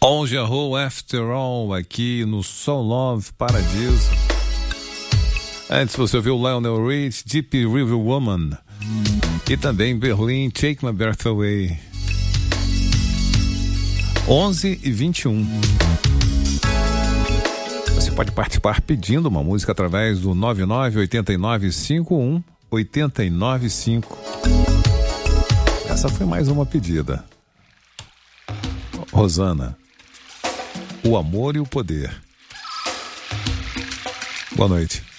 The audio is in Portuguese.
Paul Jarreau, After All, aqui no Soul Love Paradiso. Antes você ouviu Lionel Rich, Deep River Woman. E também Berlim, Take My Breath Away. 11h21. Você pode participar pedindo uma música através do 998951-895. Essa foi mais uma pedida. Rosana, O Amor e o Poder. Boa noite.